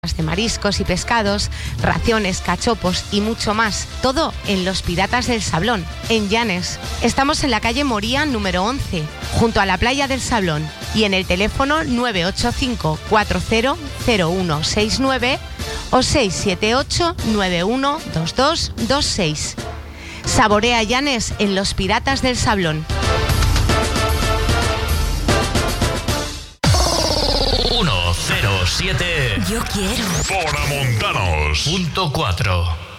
de mariscos y pescados, raciones, cachopos y mucho más. Todo en Los Piratas del Sablón, en Llanes. Estamos en la calle Moría número 11, junto a la playa del Sablón, y en el teléfono 985 400169 o 678 912226. Saborea Llanes en Los Piratas del Sablón. 107. Yo quiero. Fonamontanos.4.